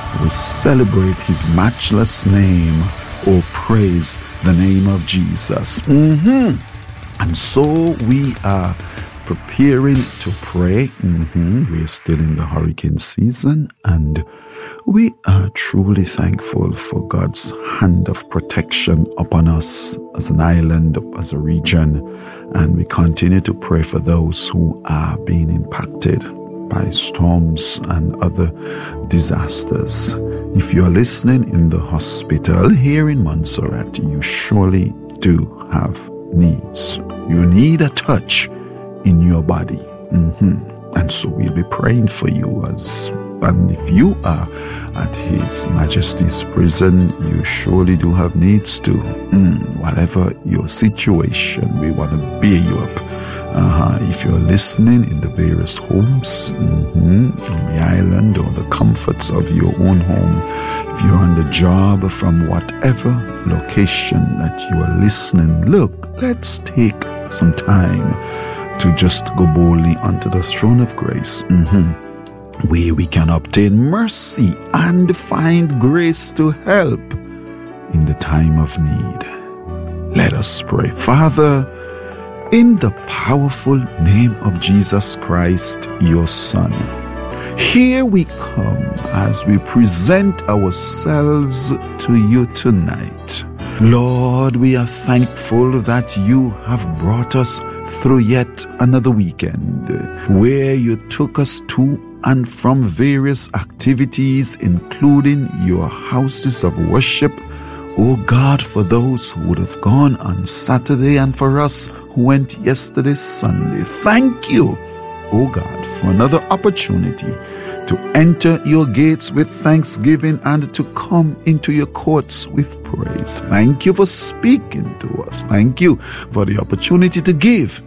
We celebrate his matchless name. Oh, praise the name of Jesus. And so we are preparing to pray. We are still in the hurricane season, and we are truly thankful for God's hand of protection upon us as an island, as a region. And we continue to pray for those who are being impacted by storms and other disasters. If you are listening in the hospital here in Montserrat, you surely do have needs. You need a touch in your body. And so we'll be praying for you. And if you are at His Majesty's prison, you surely do have needs too. Whatever your situation, we want to bear you up. If you're listening in the various homes, in the island or the comforts of your own home, if you're on the job from whatever location that you are listening, look, let's take some time to just go boldly unto the throne of grace, where we can obtain mercy and find grace to help in the time of need. Let us pray. Father, in the powerful name of Jesus Christ, your Son, here we come as we present ourselves to you tonight. Lord, we are thankful that you have brought us through yet another weekend where you took us to and from various activities, including your houses of worship. Oh God, for those who would have gone on Saturday and for us who went yesterday, Sunday, thank you, oh God, for another opportunity to enter your gates with thanksgiving and to come into your courts with praise. Thank you for speaking to us. Thank you for the opportunity to give,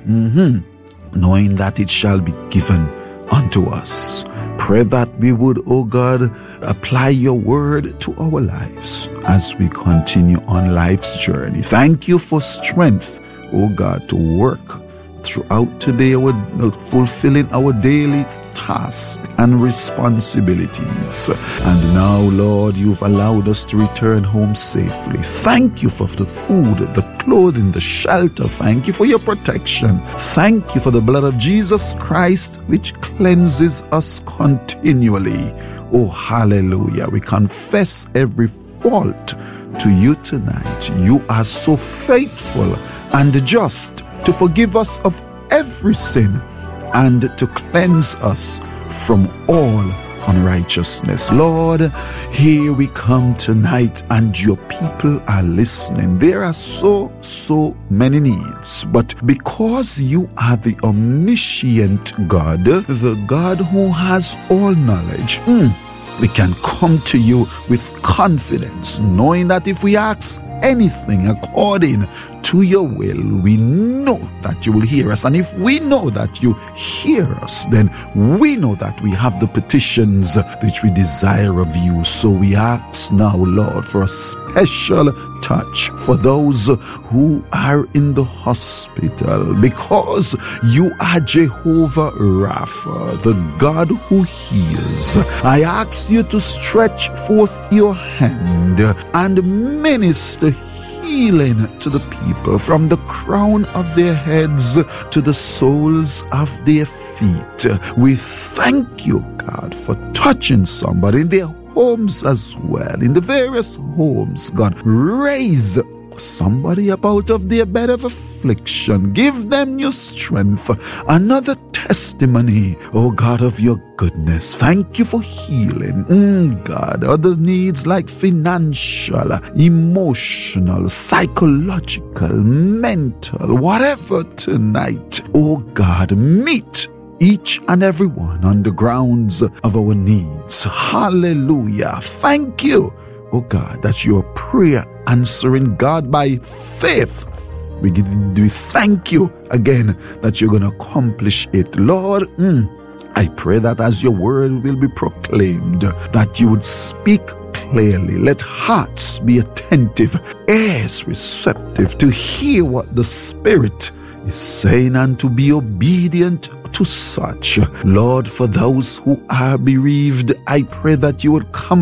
knowing that it shall be given unto us. Pray that we would, oh God, apply your word to our lives as we continue on life's journey. Thank you for strength, oh God, to work throughout today, fulfilling our daily tasks and responsibilities. And now, Lord, you've allowed us to return home safely. Thank you for the food, the clothing, the shelter. Thank you for your protection. Thank you for the blood of Jesus Christ, which cleanses us continually. Oh, hallelujah. We confess every fault to you tonight. You are so faithful and just to forgive us of every sin and to cleanse us from all unrighteousness. Lord, here we come tonight and your people are listening. There are so many needs, but because you are the omniscient God, the God who has all knowledge, we can come to you with confidence, knowing that if we ask anything according to your will, we know that you will hear us. And if we know that you hear us, then we know that we have the petitions which we desire of you. So we ask now, Lord, for a special touch for those who are in the hospital, because you are Jehovah Rapha, the God who heals. I ask you to stretch forth your hand and minister healing to the people from the crown of their heads to the soles of their feet. We thank you, God, for touching somebody in their homes as well, in the various homes. God, raise somebody up out of their bed of affliction. Give them new strength, another testimony, oh God, of your goodness. Thank you for healing, God. Other needs like financial, emotional, psychological, mental, whatever tonight, oh God, meet each and every one on the grounds of our needs. Hallelujah. Thank you, oh God, that you're prayer answering God by faith. We thank you again that you're going to accomplish it. Lord, I pray that as your word will be proclaimed, that you would speak clearly. Let hearts be attentive, ears receptive to hear what the Spirit is saying and to be obedient to such. Lord, for those who are bereaved, I pray that you would come